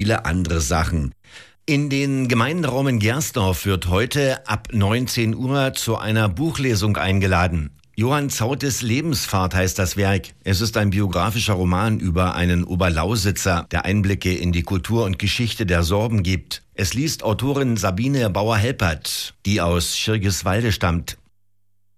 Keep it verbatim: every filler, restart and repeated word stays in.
viele andere Sachen. In den Gemeinderaum in Gersdorf wird heute ab neunzehn Uhr zu einer Buchlesung eingeladen. Johann Zautes Lebensfahrt heißt das Werk. Es ist ein biografischer Roman über einen Oberlausitzer, der Einblicke in die Kultur und Geschichte der Sorben gibt. Es liest Autorin Sabine Bauer-Helpert, die aus Schirgiswalde stammt.